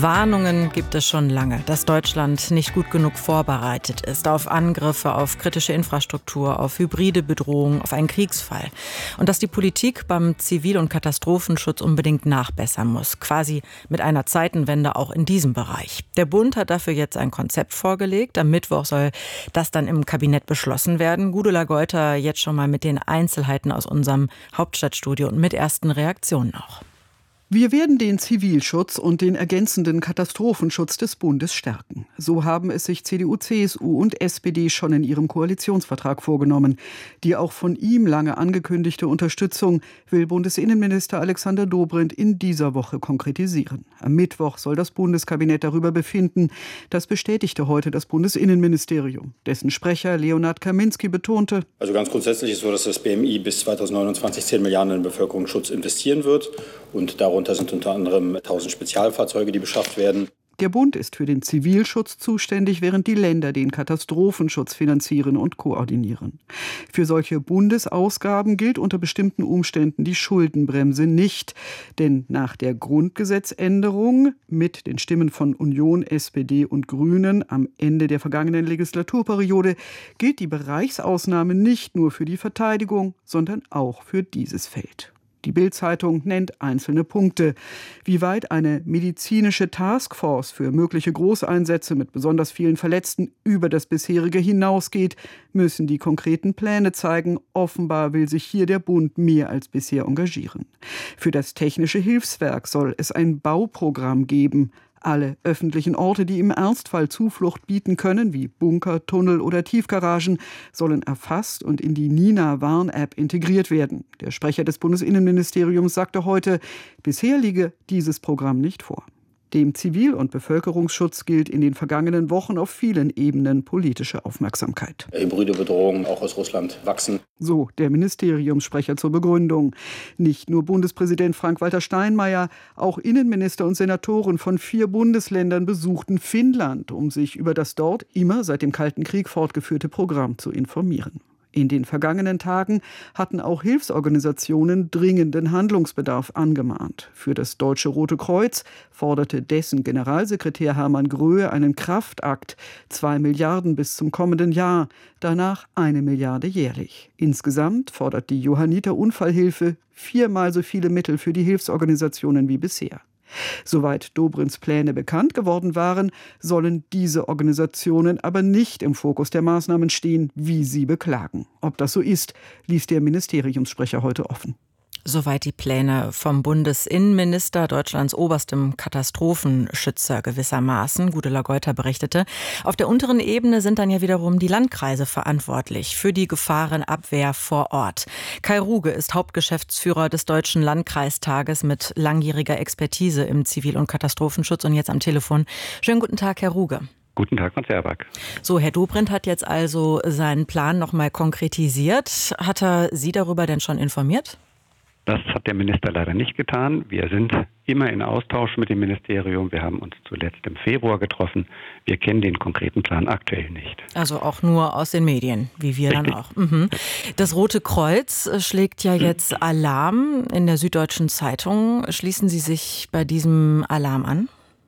Warnungen gibt es schon lange, dass Deutschland nicht gut genug vorbereitet ist auf Angriffe, auf kritische Infrastruktur, auf hybride Bedrohungen, auf einen Kriegsfall. Und dass die Politik beim Zivil- und Katastrophenschutz unbedingt nachbessern muss, quasi mit einer Zeitenwende auch in diesem Bereich. Der Bund hat dafür jetzt ein Konzept vorgelegt. Am Mittwoch soll das dann im Kabinett beschlossen werden. Gudula Geuter jetzt schon mal mit den Einzelheiten aus unserem Hauptstadtstudio und mit ersten Reaktionen auch. Wir werden den Zivilschutz und den ergänzenden Katastrophenschutz des Bundes stärken. So haben es sich CDU, CSU und SPD schon in ihrem Koalitionsvertrag vorgenommen. Die auch von ihm lange angekündigte Unterstützung will Bundesinnenminister Alexander Dobrindt in dieser Woche konkretisieren. Am Mittwoch soll das Bundeskabinett darüber befinden. Das bestätigte heute das Bundesinnenministerium. Dessen Sprecher Leonhard Kaminski betonte: Also ganz grundsätzlich ist es so, dass das BMI bis 2029 10 Milliarden in den Bevölkerungsschutz investieren wird. Und darunter sind unter anderem 1000 Spezialfahrzeuge, die beschafft werden. Der Bund ist für den Zivilschutz zuständig, während die Länder den Katastrophenschutz finanzieren und koordinieren. Für solche Bundesausgaben gilt unter bestimmten Umständen die Schuldenbremse nicht. Denn nach der Grundgesetzänderung mit den Stimmen von Union, SPD und Grünen am Ende der vergangenen Legislaturperiode gilt die Bereichsausnahme nicht nur für die Verteidigung, sondern auch für dieses Feld. Die Bild-Zeitung nennt einzelne Punkte. Wie weit eine medizinische Taskforce für mögliche Großeinsätze mit besonders vielen Verletzten über das bisherige hinausgeht, müssen die konkreten Pläne zeigen. Offenbar will sich hier der Bund mehr als bisher engagieren. Für das Technische Hilfswerk soll es ein Bauprogramm geben. Alle öffentlichen Orte, die im Ernstfall Zuflucht bieten können, wie Bunker, Tunnel oder Tiefgaragen, sollen erfasst und in die Nina-Warn-App integriert werden. Der Sprecher des Bundesinnenministeriums sagte heute, bisher liege dieses Programm nicht vor. Dem Zivil- und Bevölkerungsschutz gilt in den vergangenen Wochen auf vielen Ebenen politische Aufmerksamkeit. Hybride Bedrohungen auch aus Russland wachsen. So der Ministeriumssprecher zur Begründung. Nicht nur Bundespräsident Frank-Walter Steinmeier, auch Innenminister und Senatoren von 4 Bundesländern besuchten Finnland, um sich über das dort immer seit dem Kalten Krieg fortgeführte Programm zu informieren. In den vergangenen Tagen hatten auch Hilfsorganisationen dringenden Handlungsbedarf angemahnt. Für das Deutsche Rote Kreuz forderte dessen Generalsekretär Hermann Gröhe einen Kraftakt, 2 Milliarden bis zum kommenden Jahr, danach 1 Milliarde jährlich. Insgesamt fordert die Johanniter Unfallhilfe 4-mal so viele Mittel für die Hilfsorganisationen wie bisher. Soweit Dobrindts Pläne bekannt geworden waren, sollen diese Organisationen aber nicht im Fokus der Maßnahmen stehen, wie sie beklagen. Ob das so ist, ließ der Ministeriumssprecher heute offen. Soweit die Pläne vom Bundesinnenminister, Deutschlands oberstem Katastrophenschützer gewissermaßen. Gudula Geuter berichtete. Auf der unteren Ebene sind dann ja wiederum die Landkreise verantwortlich für die Gefahrenabwehr vor Ort. Kai Ruge ist Hauptgeschäftsführer des Deutschen Landkreistages mit langjähriger Expertise im Zivil- und Katastrophenschutz und jetzt am Telefon. Schönen guten Tag, Herr Ruge. Guten Tag, Frau Zerback. So, Herr Dobrindt hat jetzt also seinen Plan noch mal konkretisiert. Hat er Sie darüber denn schon informiert? Das hat der Minister leider nicht getan. Wir sind immer in Austausch mit dem Ministerium. Wir haben uns zuletzt im Februar getroffen. Wir kennen den konkreten Plan aktuell nicht. Also auch nur aus den Medien, wie wir Richtig. Dann auch. Mhm. Das Rote Kreuz schlägt ja jetzt Alarm in der Süddeutschen Zeitung. Schließen Sie sich bei diesem Alarm an?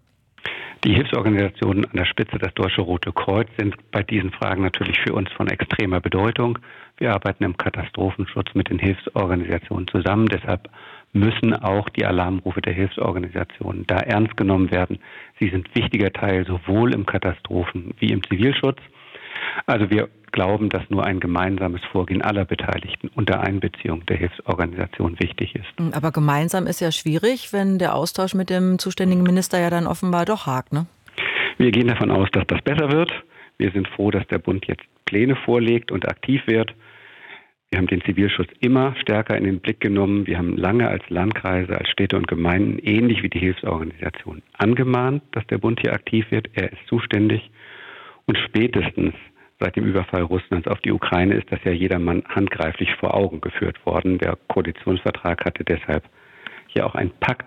Die Hilfsorganisationen an der Spitze, das Deutsche Rote Kreuz, sind bei diesen Fragen natürlich für uns von extremer Bedeutung. Wir arbeiten im Katastrophenschutz mit den Hilfsorganisationen zusammen. Deshalb müssen auch die Alarmrufe der Hilfsorganisationen da ernst genommen werden. Sie sind wichtiger Teil sowohl im Katastrophen- wie im Zivilschutz. Also wir glauben, dass nur ein gemeinsames Vorgehen aller Beteiligten unter Einbeziehung der Hilfsorganisation wichtig ist. Aber gemeinsam ist ja schwierig, wenn der Austausch mit dem zuständigen Minister ja dann offenbar doch hakt, ne? Wir gehen davon aus, dass das besser wird. Wir sind froh, dass der Bund jetzt Pläne vorlegt und aktiv wird. Wir haben den Zivilschutz immer stärker in den Blick genommen. Wir haben lange als Landkreise, als Städte und Gemeinden, ähnlich wie die Hilfsorganisationen, angemahnt, dass der Bund hier aktiv wird. Er ist zuständig. Und spätestens seit dem Überfall Russlands auf die Ukraine ist das ja jedermann handgreiflich vor Augen geführt worden. Der Koalitionsvertrag hatte deshalb hier auch einen Pakt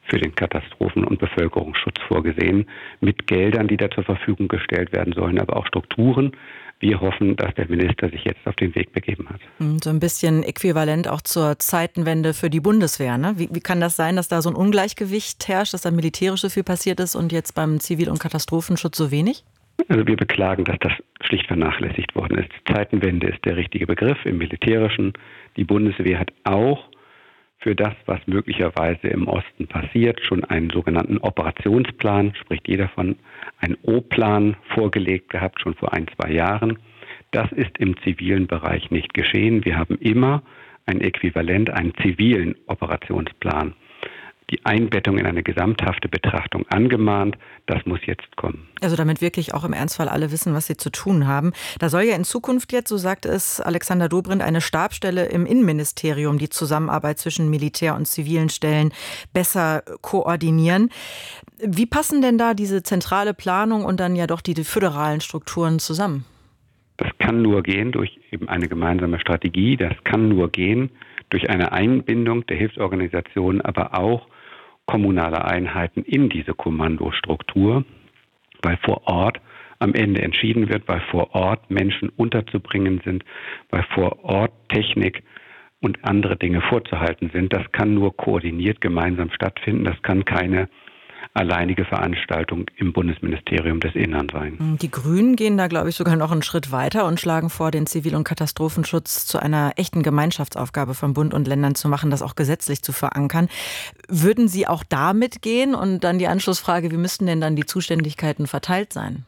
für den Katastrophen- und Bevölkerungsschutz vorgesehen, mit Geldern, die da zur Verfügung gestellt werden sollen, aber auch Strukturen. Wir hoffen, dass der Minister sich jetzt auf den Weg begeben hat. So ein bisschen äquivalent auch zur Zeitenwende für die Bundeswehr, ne? Wie kann das sein, dass da so ein Ungleichgewicht herrscht, dass da militärisch so viel passiert ist und jetzt beim Zivil- und Katastrophenschutz so wenig? Also wir beklagen, dass das schlicht vernachlässigt worden ist. Zeitenwende ist der richtige Begriff im Militärischen. Die Bundeswehr hat auch für das, was möglicherweise im Osten passiert, schon einen sogenannten Operationsplan, spricht jeder von einem O-Plan vorgelegt gehabt, schon vor 1-2 Jahren. Das ist im zivilen Bereich nicht geschehen. Wir haben immer ein Äquivalent, einen zivilen Operationsplan. Die Einbettung in eine gesamthafte Betrachtung angemahnt, das muss jetzt kommen. Also damit wirklich auch im Ernstfall alle wissen, was sie zu tun haben. Da soll ja in Zukunft jetzt, so sagt es Alexander Dobrindt, eine Stabsstelle im Innenministerium die Zusammenarbeit zwischen Militär- und zivilen Stellen besser koordinieren. Wie passen denn da diese zentrale Planung und dann ja doch die föderalen Strukturen zusammen? Das kann nur gehen durch eben eine gemeinsame Strategie. Das kann nur gehen durch eine Einbindung der Hilfsorganisationen, aber auch kommunale Einheiten in diese Kommandostruktur, weil vor Ort am Ende entschieden wird, weil vor Ort Menschen unterzubringen sind, weil vor Ort Technik und andere Dinge vorzuhalten sind. Das kann nur koordiniert gemeinsam stattfinden. Das kann keine alleinige Veranstaltung im Bundesministerium des Innern sein. Die Grünen gehen da, glaube ich, sogar noch einen Schritt weiter und schlagen vor, den Zivil- und Katastrophenschutz zu einer echten Gemeinschaftsaufgabe von Bund und Ländern zu machen, das auch gesetzlich zu verankern. Würden Sie auch damit gehen? Und dann die Anschlussfrage, wie müssten denn dann die Zuständigkeiten verteilt sein?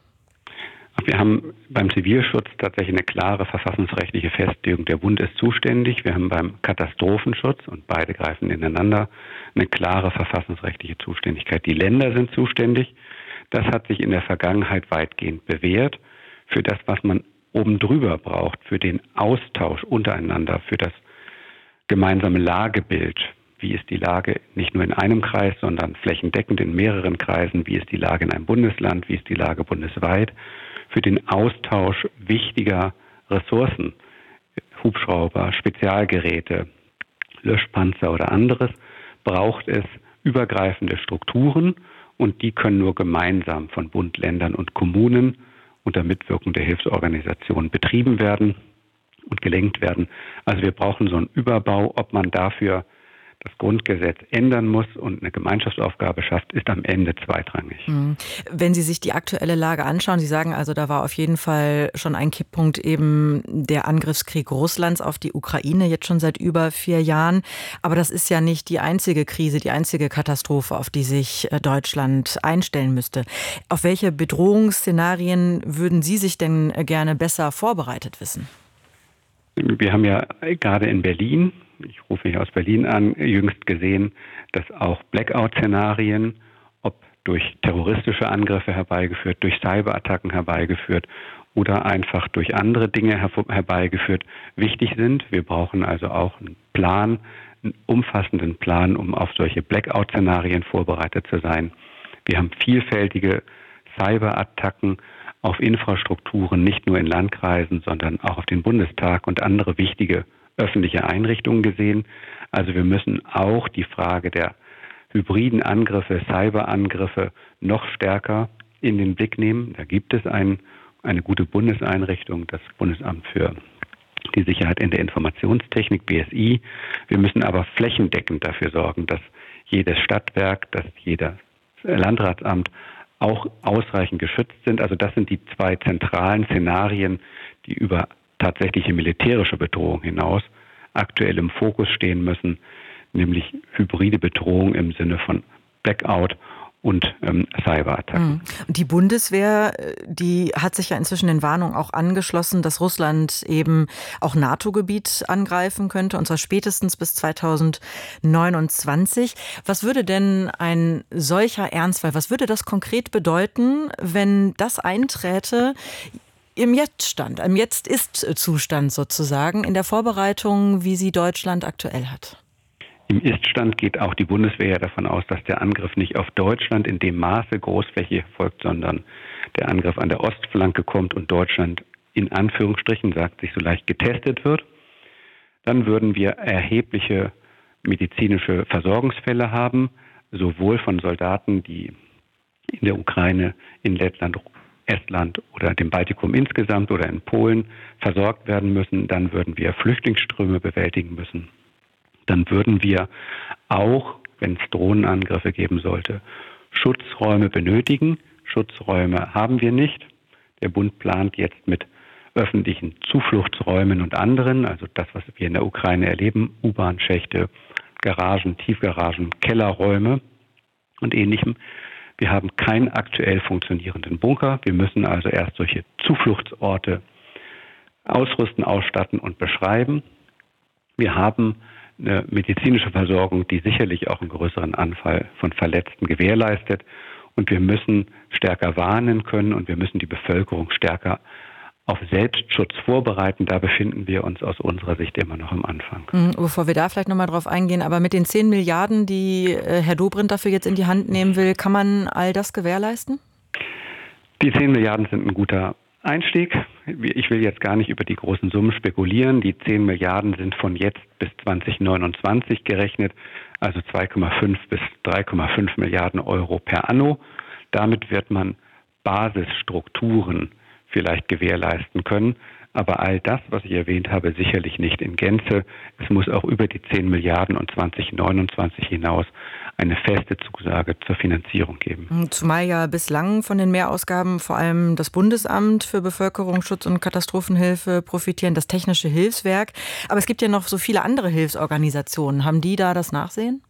Wir haben beim Zivilschutz tatsächlich eine klare verfassungsrechtliche Festlegung. Der Bund ist zuständig. Wir haben beim Katastrophenschutz, und beide greifen ineinander, eine klare verfassungsrechtliche Zuständigkeit. Die Länder sind zuständig. Das hat sich in der Vergangenheit weitgehend bewährt. Für das, was man oben drüber braucht, für den Austausch untereinander, für das gemeinsame Lagebild. Wie ist die Lage nicht nur in einem Kreis, sondern flächendeckend in mehreren Kreisen? Wie ist die Lage in einem Bundesland? Wie ist die Lage bundesweit? Für den Austausch wichtiger Ressourcen, Hubschrauber, Spezialgeräte, Löschpanzer oder anderes, braucht es übergreifende Strukturen und die können nur gemeinsam von Bund, Ländern und Kommunen unter Mitwirkung der Hilfsorganisationen betrieben werden und gelenkt werden. Also wir brauchen so einen Überbau. Ob man dafür das Grundgesetz ändern muss und eine Gemeinschaftsaufgabe schafft, ist am Ende zweitrangig. Wenn Sie sich die aktuelle Lage anschauen, Sie sagen also, da war auf jeden Fall schon ein Kipppunkt eben der Angriffskrieg Russlands auf die Ukraine, jetzt schon seit über 4 Jahren. Aber das ist ja nicht die einzige Krise, die einzige Katastrophe, auf die sich Deutschland einstellen müsste. Auf welche Bedrohungsszenarien würden Sie sich denn gerne besser vorbereitet wissen? Wir haben ja gerade in Berlin, ich rufe mich aus Berlin an, jüngst gesehen, dass auch Blackout-Szenarien, ob durch terroristische Angriffe herbeigeführt, durch Cyberattacken herbeigeführt oder einfach durch andere Dinge herbeigeführt, wichtig sind. Wir brauchen also auch einen Plan, einen umfassenden Plan, um auf solche Blackout-Szenarien vorbereitet zu sein. Wir haben vielfältige Cyberattacken auf Infrastrukturen, nicht nur in Landkreisen, sondern auch auf den Bundestag und andere wichtige öffentliche Einrichtungen gesehen. Also wir müssen auch die Frage der hybriden Angriffe, Cyberangriffe noch stärker in den Blick nehmen. Da gibt es eine gute Bundeseinrichtung, das Bundesamt für die Sicherheit in der Informationstechnik, BSI. Wir müssen aber flächendeckend dafür sorgen, dass jedes Stadtwerk, dass jedes Landratsamt auch ausreichend geschützt sind. Also das sind die 2 zentralen Szenarien, die über tatsächliche militärische Bedrohung hinaus aktuell im Fokus stehen müssen, nämlich hybride Bedrohung im Sinne von Blackout und Cyberattacken. Die Bundeswehr, die hat sich ja inzwischen den Warnungen auch angeschlossen, dass Russland eben auch NATO-Gebiet angreifen könnte, und zwar spätestens bis 2029. Was würde denn ein solcher Ernstfall, was würde das konkret bedeuten, wenn das einträte im Jetztstand, im Jetzt-Ist-Zustand sozusagen, in der Vorbereitung, wie sie Deutschland aktuell hat? Im Ist-Stand geht auch die Bundeswehr davon aus, dass der Angriff nicht auf Deutschland in dem Maße großflächig folgt, sondern der Angriff an der Ostflanke kommt und Deutschland in Anführungsstrichen, sagt sich so leicht, getestet wird. Dann würden wir erhebliche medizinische Versorgungsfälle haben, sowohl von Soldaten, die in der Ukraine, in Lettland, Estland oder dem Baltikum insgesamt oder in Polen versorgt werden müssen. Dann würden wir Flüchtlingsströme bewältigen müssen. Dann würden wir auch, wenn es Drohnenangriffe geben sollte, Schutzräume benötigen. Schutzräume haben wir nicht. Der Bund plant jetzt mit öffentlichen Zufluchtsräumen und anderen, also das, was wir in der Ukraine erleben, U-Bahn-Schächte, Garagen, Tiefgaragen, Kellerräume und Ähnlichem. Wir haben keinen aktuell funktionierenden Bunker. Wir müssen also erst solche Zufluchtsorte ausrüsten, ausstatten und beschreiben. Wir haben eine medizinische Versorgung, die sicherlich auch einen größeren Anfall von Verletzten gewährleistet. Und wir müssen stärker warnen können und wir müssen die Bevölkerung stärker auf Selbstschutz vorbereiten. Da befinden wir uns aus unserer Sicht immer noch am Anfang. Bevor wir da vielleicht nochmal drauf eingehen, aber mit den 10 Milliarden, die Herr Dobrindt dafür jetzt in die Hand nehmen will, kann man all das gewährleisten? Die 10 Milliarden sind ein guter Einstieg. Ich will jetzt gar nicht über die großen Summen spekulieren. Die 10 Milliarden sind von jetzt bis 2029 gerechnet, also 2,5 bis 3,5 Milliarden Euro per anno. Damit wird man Basisstrukturen vielleicht gewährleisten können. Aber all das, was ich erwähnt habe, sicherlich nicht in Gänze. Es muss auch über die 10 Milliarden und 2029 hinaus eine feste Zusage zur Finanzierung geben. Zumal ja bislang von den Mehrausgaben vor allem das Bundesamt für Bevölkerungsschutz und Katastrophenhilfe profitieren, das Technische Hilfswerk. Aber es gibt ja noch so viele andere Hilfsorganisationen. Haben die da das Nachsehen?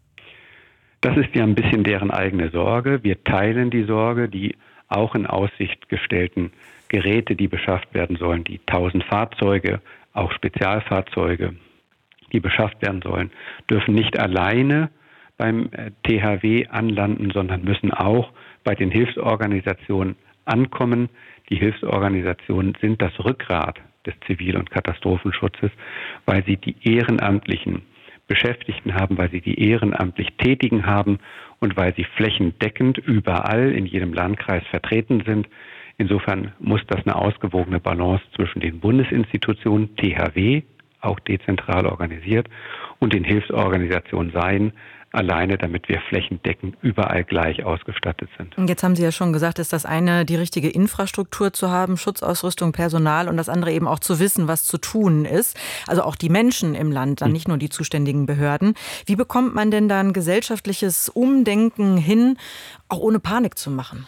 Das ist ja ein bisschen deren eigene Sorge. Wir teilen die Sorge, die auch in Aussicht gestellten Geräte, die beschafft werden sollen, die 1000 Fahrzeuge, auch Spezialfahrzeuge, die beschafft werden sollen, dürfen nicht alleine beim THW anlanden, sondern müssen auch bei den Hilfsorganisationen ankommen. Die Hilfsorganisationen sind das Rückgrat des Zivil- und Katastrophenschutzes, weil sie die ehrenamtlichen Beschäftigten haben, weil sie die ehrenamtlich Tätigen haben und weil sie flächendeckend überall in jedem Landkreis vertreten sind. Insofern muss das eine ausgewogene Balance zwischen den Bundesinstitutionen, THW, auch dezentral organisiert, und den Hilfsorganisationen sein, alleine damit wir flächendeckend überall gleich ausgestattet sind. Und jetzt haben Sie ja schon gesagt, ist das eine, die richtige Infrastruktur zu haben, Schutzausrüstung, Personal, und das andere eben auch zu wissen, was zu tun ist. Also auch die Menschen im Land, dann nicht nur die zuständigen Behörden. Wie bekommt man denn dann gesellschaftliches Umdenken hin, auch ohne Panik zu machen?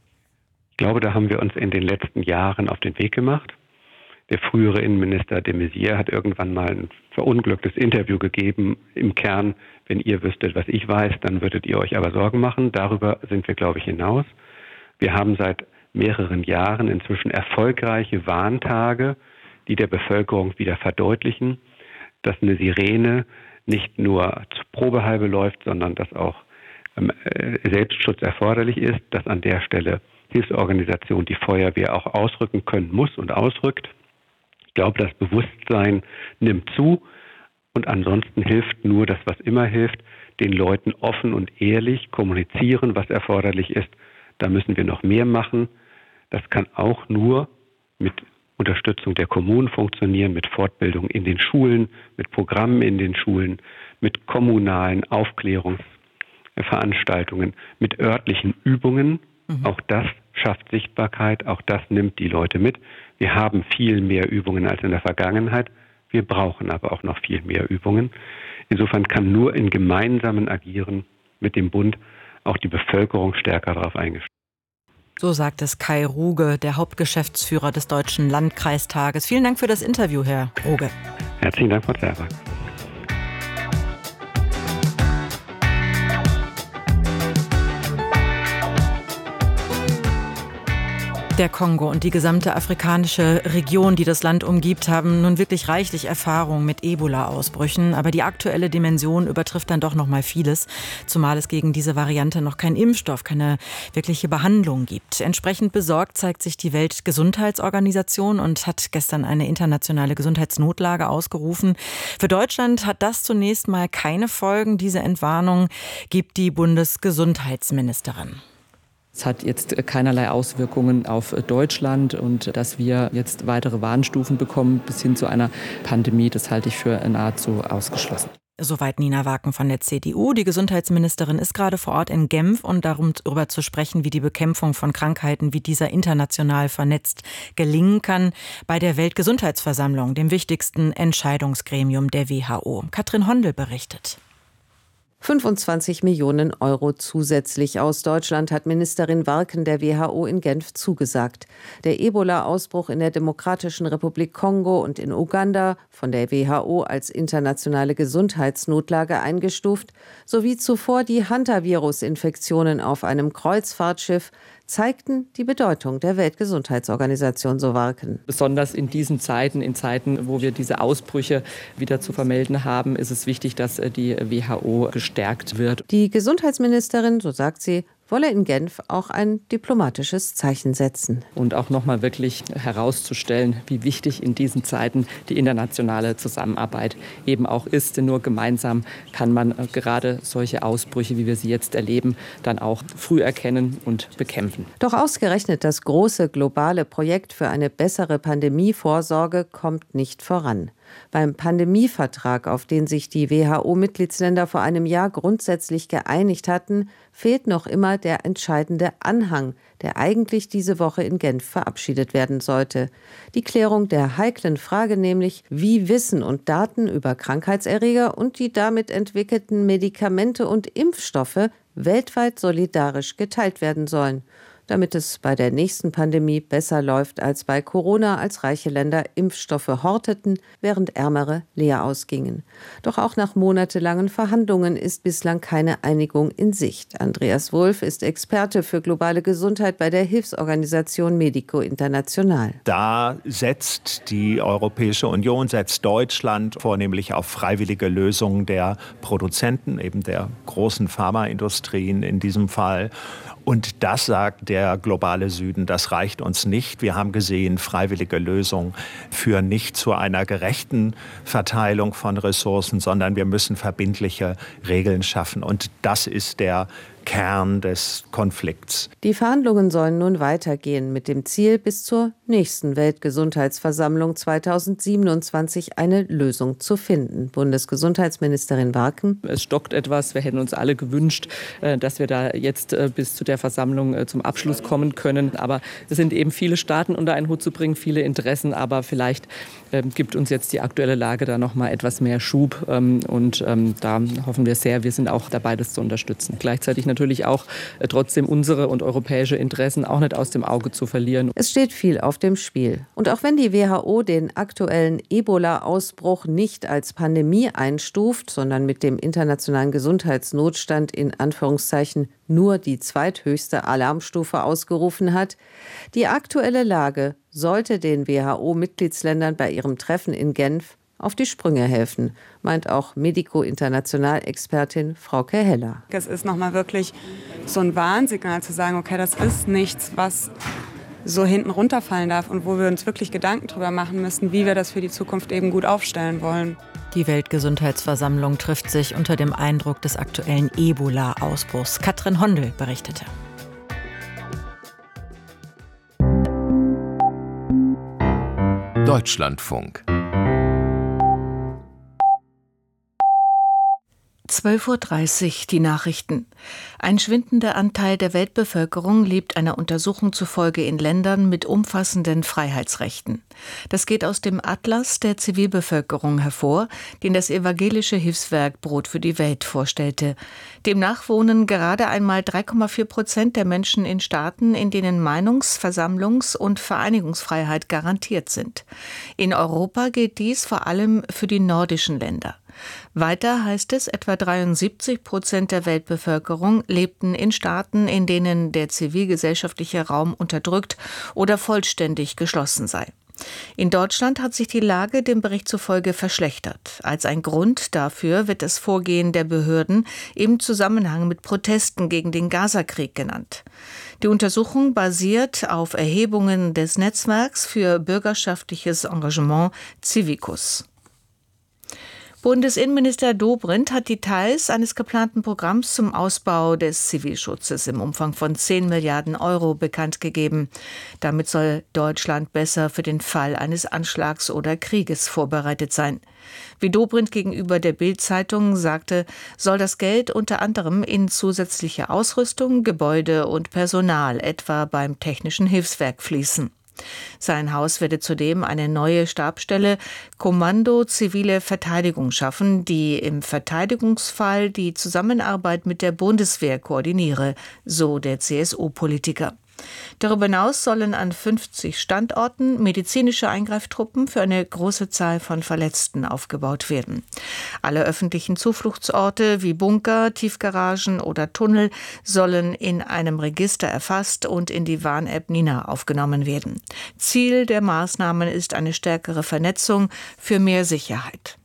Ich glaube, da haben wir uns in den letzten Jahren auf den Weg gemacht. Der frühere Innenminister de Maizière hat irgendwann mal ein verunglücktes Interview gegeben. Im Kern, wenn ihr wüsstet, was ich weiß, dann würdet ihr euch aber Sorgen machen. Darüber sind wir, glaube ich, hinaus. Wir haben seit mehreren Jahren inzwischen erfolgreiche Warntage, die der Bevölkerung wieder verdeutlichen, dass eine Sirene nicht nur zur Probehalbe läuft, sondern dass auch Selbstschutz erforderlich ist, dass an der Stelle Hilfsorganisation, die Feuerwehr auch ausrücken können muss und ausrückt. Ich glaube, das Bewusstsein nimmt zu und ansonsten hilft nur das, was immer hilft, den Leuten offen und ehrlich kommunizieren, was erforderlich ist. Da müssen wir noch mehr machen. Das kann auch nur mit Unterstützung der Kommunen funktionieren, mit Fortbildung in den Schulen, mit Programmen in den Schulen, mit kommunalen Aufklärungsveranstaltungen, mit örtlichen Übungen. Auch das schafft Sichtbarkeit, auch das nimmt die Leute mit. Wir haben viel mehr Übungen als in der Vergangenheit. Wir brauchen aber auch noch viel mehr Übungen. Insofern kann nur in gemeinsamen Agieren mit dem Bund auch die Bevölkerung stärker darauf eingestellt werden. So sagt es Kai Ruge, der Hauptgeschäftsführer des Deutschen Landkreistages. Vielen Dank für das Interview, Herr Ruge. Herzlichen Dank, Frau Zerwak. Der Kongo und die gesamte afrikanische Region, die das Land umgibt, haben nun wirklich reichlich Erfahrung mit Ebola-Ausbrüchen. Aber die aktuelle Dimension übertrifft dann doch noch mal vieles, zumal es gegen diese Variante noch keinen Impfstoff, keine wirkliche Behandlung gibt. Entsprechend besorgt zeigt sich die Weltgesundheitsorganisation und hat gestern eine internationale Gesundheitsnotlage ausgerufen. Für Deutschland hat das zunächst mal keine Folgen. Diese Entwarnung gibt die Bundesgesundheitsministerin. Es hat jetzt keinerlei Auswirkungen auf Deutschland und dass wir jetzt weitere Warnstufen bekommen bis hin zu einer Pandemie, das halte ich für nahezu ausgeschlossen. Soweit Nina Waken von der CDU. Die Gesundheitsministerin ist gerade vor Ort in Genf und darüber zu sprechen, wie die Bekämpfung von Krankheiten wie dieser international vernetzt gelingen kann bei der Weltgesundheitsversammlung, dem wichtigsten Entscheidungsgremium der WHO. Katrin Hondel berichtet. 25 Millionen Euro zusätzlich aus Deutschland hat Ministerin Waken der WHO in Genf zugesagt. Der Ebola-Ausbruch in der Demokratischen Republik Kongo und in Uganda, von der WHO als internationale Gesundheitsnotlage eingestuft, sowie zuvor die Hantavirus-Infektionen auf einem Kreuzfahrtschiff, zeigten die Bedeutung der Weltgesundheitsorganisation, so Waken. Besonders in diesen Zeiten, in Zeiten, wo wir diese Ausbrüche wieder zu vermelden haben, ist es wichtig, dass die WHO gestärkt wird. Die Gesundheitsministerin, so sagt sie, wolle in Genf auch ein diplomatisches Zeichen setzen. Und auch nochmal wirklich herauszustellen, wie wichtig in diesen Zeiten die internationale Zusammenarbeit eben auch ist. Denn nur gemeinsam kann man gerade solche Ausbrüche, wie wir sie jetzt erleben, dann auch früh erkennen und bekämpfen. Doch ausgerechnet das große globale Projekt für eine bessere Pandemievorsorge kommt nicht voran. Beim Pandemievertrag, auf den sich die WHO-Mitgliedsländer vor einem Jahr grundsätzlich geeinigt hatten, fehlt noch immer der entscheidende Anhang, der eigentlich diese Woche in Genf verabschiedet werden sollte. Die Klärung der heiklen Frage nämlich, wie Wissen und Daten über Krankheitserreger und die damit entwickelten Medikamente und Impfstoffe weltweit solidarisch geteilt werden sollen, damit es bei der nächsten Pandemie besser läuft als bei Corona, als reiche Länder Impfstoffe horteten, während ärmere leer ausgingen. Doch auch nach monatelangen Verhandlungen ist bislang keine Einigung in Sicht. Andreas Wulff ist Experte für globale Gesundheit bei der Hilfsorganisation Medico International. Da setzt die Europäische Union, setzt Deutschland vornehmlich auf freiwillige Lösungen der Produzenten, eben der großen Pharmaindustrien in diesem Fall. Und das sagt der globale Süden, das reicht uns nicht. Wir haben gesehen, freiwillige Lösungen führen nicht zu einer gerechten Verteilung von Ressourcen, sondern wir müssen verbindliche Regeln schaffen. Und das ist der Kern des Konflikts. Die Verhandlungen sollen nun weitergehen mit dem Ziel, bis zur nächsten Weltgesundheitsversammlung 2027 eine Lösung zu finden. Bundesgesundheitsministerin Waken. Es stockt etwas. Wir hätten uns alle gewünscht, dass wir da jetzt bis zu der Versammlung zum Abschluss kommen können. Aber es sind eben viele Staaten unter einen Hut zu bringen, viele Interessen. Aber vielleicht gibt uns jetzt die aktuelle Lage da noch mal etwas mehr Schub. Und da hoffen wir sehr, wir sind auch dabei, das zu unterstützen. Gleichzeitig natürlich auch trotzdem unsere und europäische Interessen auch nicht aus dem Auge zu verlieren. Es steht viel auf dem Spiel. Und auch wenn die WHO den aktuellen Ebola-Ausbruch nicht als Pandemie einstuft, sondern mit dem internationalen Gesundheitsnotstand in Anführungszeichen nur die zweithöchste Alarmstufe ausgerufen hat, die aktuelle Lage sollte den WHO-Mitgliedsländern bei ihrem Treffen in Genf auf die Sprünge helfen, meint auch Medico International-Expertin Frauke Heller. Es ist nochmal wirklich so ein Warnsignal zu sagen, okay, das ist nichts, was so hinten runterfallen darf und wo wir uns wirklich Gedanken drüber machen müssen, wie wir das für die Zukunft eben gut aufstellen wollen. Die Weltgesundheitsversammlung trifft sich unter dem Eindruck des aktuellen Ebola-Ausbruchs. Katrin Hondel berichtete. Deutschlandfunk 12:30 Uhr die Nachrichten. Ein schwindender Anteil der Weltbevölkerung lebt einer Untersuchung zufolge in Ländern mit umfassenden Freiheitsrechten. Das geht aus dem Atlas der Zivilbevölkerung hervor, den das evangelische Hilfswerk Brot für die Welt vorstellte. Demnach wohnen gerade einmal 3,4% der Menschen in Staaten, in denen Meinungs-, Versammlungs- und Vereinigungsfreiheit garantiert sind. In Europa gilt dies vor allem für die nordischen Länder. Weiter heißt es, etwa 73% der Weltbevölkerung lebten in Staaten, in denen der zivilgesellschaftliche Raum unterdrückt oder vollständig geschlossen sei. In Deutschland hat sich die Lage dem Bericht zufolge verschlechtert. Als ein Grund dafür wird das Vorgehen der Behörden im Zusammenhang mit Protesten gegen den Gazakrieg genannt. Die Untersuchung basiert auf Erhebungen des Netzwerks für bürgerschaftliches Engagement Civicus. Bundesinnenminister Dobrindt hat Details eines geplanten Programms zum Ausbau des Zivilschutzes im Umfang von 10 Milliarden Euro bekannt gegeben. Damit soll Deutschland besser für den Fall eines Anschlags oder Krieges vorbereitet sein. Wie Dobrindt gegenüber der Bild-Zeitung sagte, soll das Geld unter anderem in zusätzliche Ausrüstung, Gebäude und Personal, etwa beim Technischen Hilfswerk, fließen. Sein Haus werde zudem eine neue Stabsstelle Kommando Zivile Verteidigung schaffen, die im Verteidigungsfall die Zusammenarbeit mit der Bundeswehr koordiniere, so der CSU-Politiker. Darüber hinaus sollen an 50 Standorten medizinische Eingreiftruppen für eine große Zahl von Verletzten aufgebaut werden. Alle öffentlichen Zufluchtsorte wie Bunker, Tiefgaragen oder Tunnel sollen in einem Register erfasst und in die Warn-App Nina aufgenommen werden. Ziel der Maßnahmen ist eine stärkere Vernetzung für mehr Sicherheit.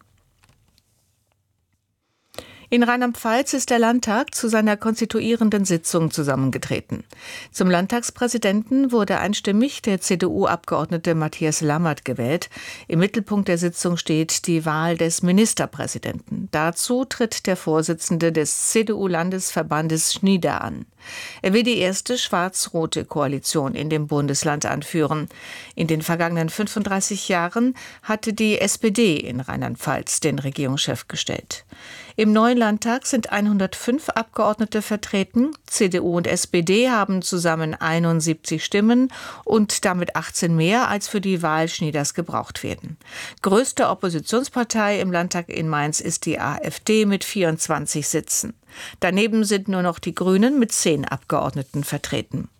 In Rheinland-Pfalz ist der Landtag zu seiner konstituierenden Sitzung zusammengetreten. Zum Landtagspräsidenten wurde einstimmig der CDU-Abgeordnete Matthias Lammert gewählt. Im Mittelpunkt der Sitzung steht die Wahl des Ministerpräsidenten. Dazu tritt der Vorsitzende des CDU-Landesverbandes Schnieder an. Er will die erste schwarz-rote Koalition in dem Bundesland anführen. In den vergangenen 35 Jahren hatte die SPD in Rheinland-Pfalz den Regierungschef gestellt. Im neuen Landtag sind 105 Abgeordnete vertreten. CDU und SPD haben zusammen 71 Stimmen und damit 18 mehr, als für die Wahl Schnieders gebraucht werden. Größte Oppositionspartei im Landtag in Mainz ist die AfD mit 24 Sitzen. Daneben sind nur noch die Grünen mit 10 Abgeordneten vertreten.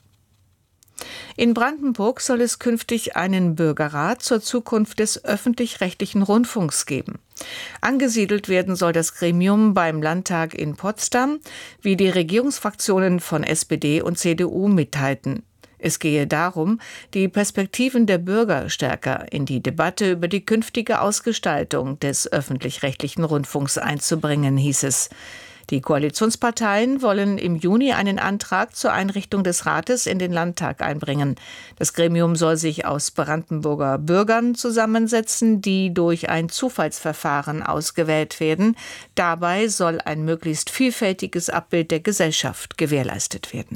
In Brandenburg soll es künftig einen Bürgerrat zur Zukunft des öffentlich-rechtlichen Rundfunks geben. Angesiedelt werden soll das Gremium beim Landtag in Potsdam, wie die Regierungsfraktionen von SPD und CDU mitteilten. Es gehe darum, die Perspektiven der Bürger stärker in die Debatte über die künftige Ausgestaltung des öffentlich-rechtlichen Rundfunks einzubringen, hieß es. Die Koalitionsparteien wollen im Juni einen Antrag zur Einrichtung des Rates in den Landtag einbringen. Das Gremium soll sich aus Brandenburger Bürgern zusammensetzen, die durch ein Zufallsverfahren ausgewählt werden. Dabei soll ein möglichst vielfältiges Abbild der Gesellschaft gewährleistet werden.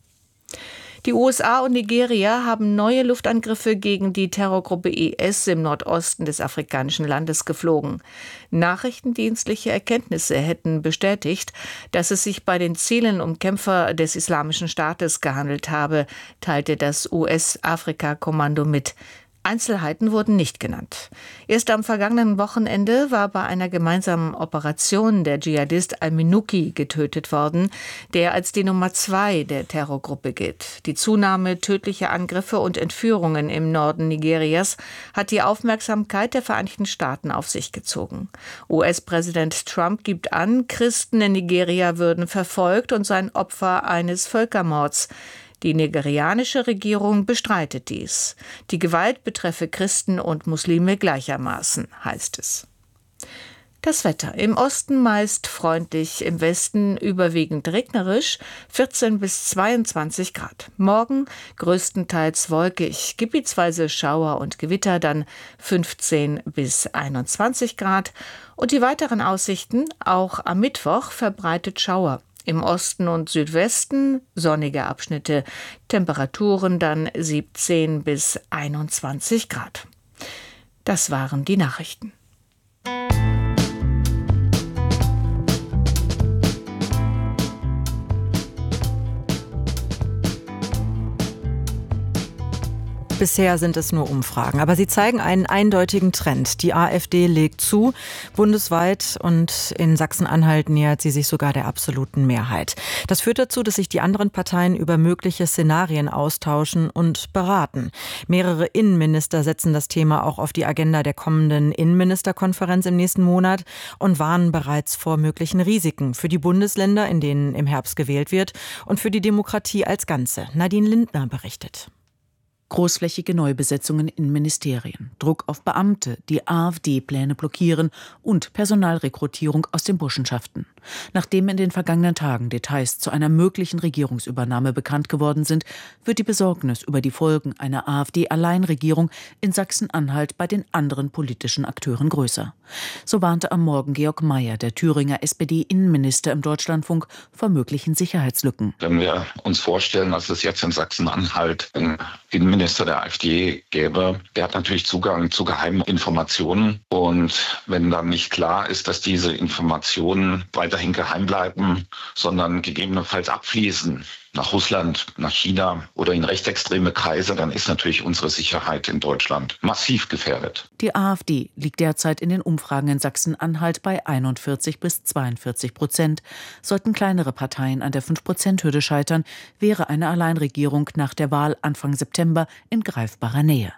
Die USA und Nigeria haben neue Luftangriffe gegen die Terrorgruppe IS im Nordosten des afrikanischen Landes geflogen. Nachrichtendienstliche Erkenntnisse hätten bestätigt, dass es sich bei den Zielen um Kämpfer des Islamischen Staates gehandelt habe, teilte das US-Afrika-Kommando mit. Einzelheiten wurden nicht genannt. Erst am vergangenen Wochenende war bei einer gemeinsamen Operation der Dschihadist Al-Minuki getötet worden, der als die Nummer 2 der Terrorgruppe gilt. Die Zunahme tödlicher Angriffe und Entführungen im Norden Nigerias hat die Aufmerksamkeit der Vereinigten Staaten auf sich gezogen. US-Präsident Trump gibt an, Christen in Nigeria würden verfolgt und seien Opfer eines Völkermords. Die nigerianische Regierung bestreitet dies. Die Gewalt betreffe Christen und Muslime gleichermaßen, heißt es. Das Wetter. Im Osten meist freundlich, im Westen überwiegend regnerisch, 14 bis 22 Grad. Morgen größtenteils wolkig, gebietsweise Schauer und Gewitter, dann 15 bis 21 Grad. Und die weiteren Aussichten, auch am Mittwoch verbreitet Schauer. Im Osten und Südwesten sonnige Abschnitte, Temperaturen dann 17 bis 21 Grad. Das waren die Nachrichten. Bisher sind es nur Umfragen, aber sie zeigen einen eindeutigen Trend. Die AfD legt zu, bundesweit, und in Sachsen-Anhalt nähert sie sich sogar der absoluten Mehrheit. Das führt dazu, dass sich die anderen Parteien über mögliche Szenarien austauschen und beraten. Mehrere Innenminister setzen das Thema auch auf die Agenda der kommenden Innenministerkonferenz im nächsten Monat und warnen bereits vor möglichen Risiken für die Bundesländer, in denen im Herbst gewählt wird, und für die Demokratie als Ganze. Nadine Lindner berichtet. Großflächige Neubesetzungen in Ministerien, Druck auf Beamte, die AfD-Pläne blockieren und Personalrekrutierung aus den Burschenschaften. Nachdem in den vergangenen Tagen Details zu einer möglichen Regierungsübernahme bekannt geworden sind, wird die Besorgnis über die Folgen einer AfD-Alleinregierung in Sachsen-Anhalt bei den anderen politischen Akteuren größer. So warnte am Morgen Georg Mayer, der Thüringer SPD-Innenminister, im Deutschlandfunk vor möglichen Sicherheitslücken. Wenn wir uns vorstellen, dass es jetzt in Sachsen-Anhalt einen Innenminister der AfD gäbe, der hat natürlich Zugang zu geheimen Informationen. Und wenn dann nicht klar ist, dass diese Informationen weiterhin geheim bleiben, sondern gegebenenfalls abfließen nach Russland, nach China oder in rechtsextreme Kreise, dann ist natürlich unsere Sicherheit in Deutschland massiv gefährdet. Die AfD liegt derzeit in den Umfragen in Sachsen-Anhalt bei 41-42%. Sollten kleinere Parteien an der 5%-Hürde scheitern, wäre eine Alleinregierung nach der Wahl Anfang September in greifbarer Nähe.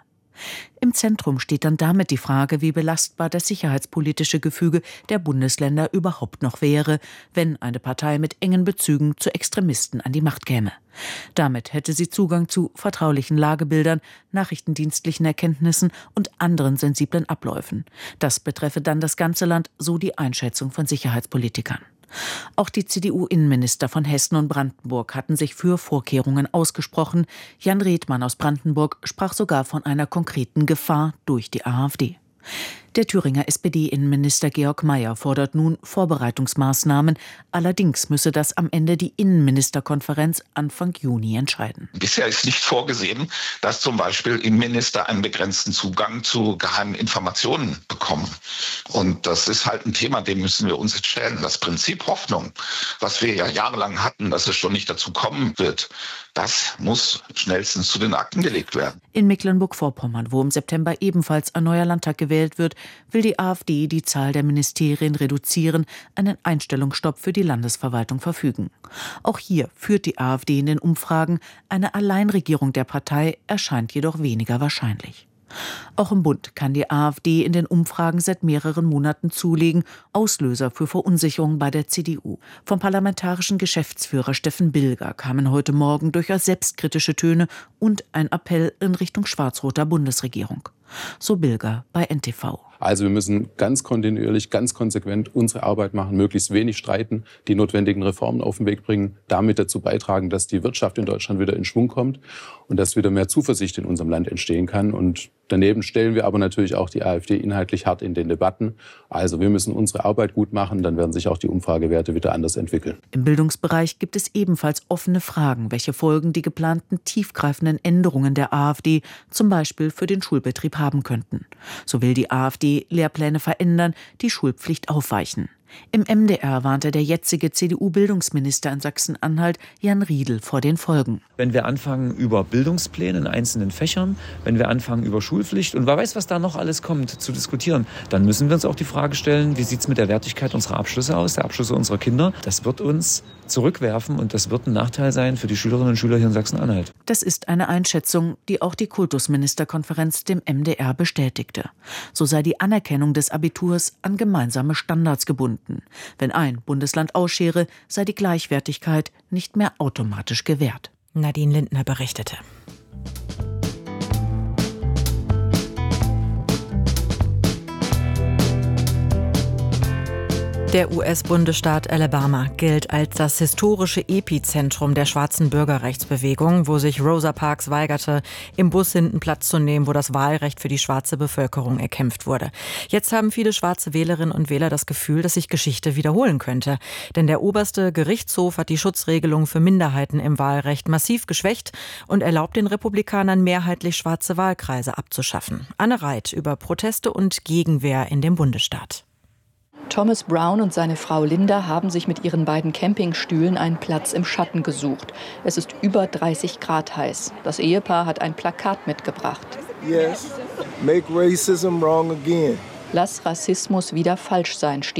Im Zentrum steht dann damit die Frage, wie belastbar das sicherheitspolitische Gefüge der Bundesländer überhaupt noch wäre, wenn eine Partei mit engen Bezügen zu Extremisten an die Macht käme. Damit hätte sie Zugang zu vertraulichen Lagebildern, nachrichtendienstlichen Erkenntnissen und anderen sensiblen Abläufen. Das betreffe dann das ganze Land, so die Einschätzung von Sicherheitspolitikern. Auch die CDU-Innenminister von Hessen und Brandenburg hatten sich für Vorkehrungen ausgesprochen. Jan Redmann aus Brandenburg sprach sogar von einer konkreten Gefahr durch die AfD. Der Thüringer SPD-Innenminister Georg Mayer fordert nun Vorbereitungsmaßnahmen. Allerdings müsse das am Ende die Innenministerkonferenz Anfang Juni entscheiden. Bisher ist nicht vorgesehen, dass zum Beispiel Innenminister einen begrenzten Zugang zu geheimen Informationen bekommen. Und das ist halt ein Thema, dem müssen wir uns jetzt stellen. Das Prinzip Hoffnung, was wir ja jahrelang hatten, dass es schon nicht dazu kommen wird, das muss schnellstens zu den Akten gelegt werden. In Mecklenburg-Vorpommern, wo im September ebenfalls ein neuer Landtag gewählt wird, will die AfD die Zahl der Ministerien reduzieren, einen Einstellungsstopp für die Landesverwaltung verfügen. Auch hier führt die AfD in den Umfragen. Eine Alleinregierung der Partei erscheint jedoch weniger wahrscheinlich. Auch im Bund kann die AfD in den Umfragen seit mehreren Monaten zulegen, Auslöser für Verunsicherung bei der CDU. Vom parlamentarischen Geschäftsführer Steffen Bilger kamen heute Morgen durchaus selbstkritische Töne und ein Appell in Richtung schwarz-roter Bundesregierung. So Bilger bei NTV. Also wir müssen ganz kontinuierlich, ganz konsequent unsere Arbeit machen, möglichst wenig streiten, die notwendigen Reformen auf den Weg bringen, damit dazu beitragen, dass die Wirtschaft in Deutschland wieder in Schwung kommt und dass wieder mehr Zuversicht in unserem Land entstehen kann. Und daneben stellen wir aber natürlich auch die AfD inhaltlich hart in den Debatten. Also wir müssen unsere Arbeit gut machen, dann werden sich auch die Umfragewerte wieder anders entwickeln. Im Bildungsbereich gibt es ebenfalls offene Fragen, welche Folgen die geplanten tiefgreifenden Änderungen der AfD zum Beispiel für den Schulbetrieb haben könnten. So will die AfD Lehrpläne verändern, die Schulpflicht aufweichen. Im MDR warnte der jetzige CDU-Bildungsminister in Sachsen-Anhalt Jan Riedl vor den Folgen. Wenn wir anfangen über Bildungspläne in einzelnen Fächern, wenn wir anfangen über Schulpflicht und wer weiß, was da noch alles kommt, zu diskutieren, dann müssen wir uns auch die Frage stellen, wie sieht es mit der Wertigkeit unserer Abschlüsse aus, der Abschlüsse unserer Kinder. Das wird uns zurückwerfen und das wird ein Nachteil sein für die Schülerinnen und Schüler hier in Sachsen-Anhalt. Das ist eine Einschätzung, die auch die Kultusministerkonferenz dem MDR bestätigte. So sei die Anerkennung des Abiturs an gemeinsame Standards gebunden. Wenn ein Bundesland ausschere, sei die Gleichwertigkeit nicht mehr automatisch gewährt. Nadine Lindner berichtete. Der US-Bundesstaat Alabama gilt als das historische Epizentrum der schwarzen Bürgerrechtsbewegung, wo sich Rosa Parks weigerte, im Bus hinten Platz zu nehmen, wo das Wahlrecht für die schwarze Bevölkerung erkämpft wurde. Jetzt haben viele schwarze Wählerinnen und Wähler das Gefühl, dass sich Geschichte wiederholen könnte. Denn der oberste Gerichtshof hat die Schutzregelung für Minderheiten im Wahlrecht massiv geschwächt und erlaubt den Republikanern mehrheitlich schwarze Wahlkreise abzuschaffen. Anne Reit über Proteste und Gegenwehr in dem Bundesstaat. Thomas Brown und seine Frau Linda haben sich mit ihren beiden Campingstühlen einen Platz im Schatten gesucht. Es ist über 30 Grad heiß. Das Ehepaar hat ein Plakat mitgebracht. Yes, make racism wrong again. Lass Rassismus wieder falsch sein, steht